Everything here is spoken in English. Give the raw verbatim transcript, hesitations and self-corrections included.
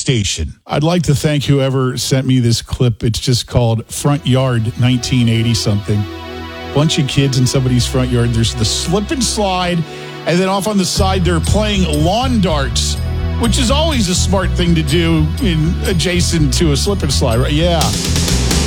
station. I'd like to thank whoever sent me this clip. It's just called Front Yard nineteen eighty something. Bunch of kids in somebody's front yard. There's the slip and slide, and then off on the side they're playing lawn darts, which is always a smart thing to do in adjacent to a slip and slide, right? Yeah.